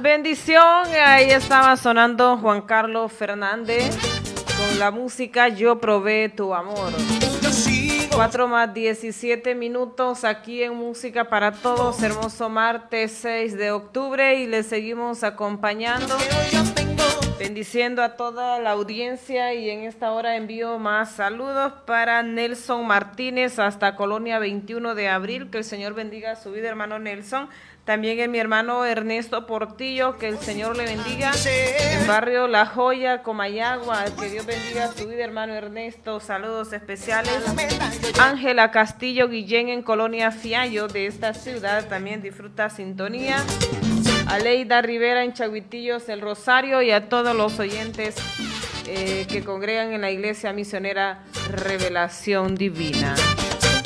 Bendición, ahí estaba sonando Juan Carlos Fernández con la música Yo probé tu amor. 4:17 aquí en Música para Todos, hermoso martes 6 de octubre y les seguimos acompañando, bendiciendo a toda la audiencia y en esta hora envío más saludos para Nelson Martínez hasta Colonia 21 de Abril, que el Señor bendiga su vida, hermano Nelson. También es mi hermano Ernesto Portillo, que el Señor le bendiga. En barrio La Joya, Comayagua, que Dios bendiga su vida, hermano Ernesto. Saludos especiales. Ángela Castillo Guillén en Colonia Fiallo de esta ciudad, también disfruta sintonía. Aleida Rivera en Chaguitillos, El Rosario, y a todos los oyentes que congregan en la Iglesia Misionera Revelación Divina.